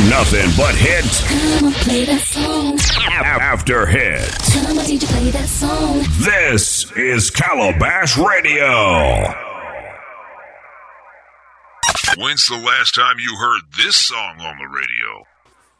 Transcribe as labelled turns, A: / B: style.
A: nothing but hits.
B: Come on, play that song.
A: After hits.
B: Come on, DJ, play that song.
A: This is Calabash Radio.
C: When's the last time you heard this song on the radio?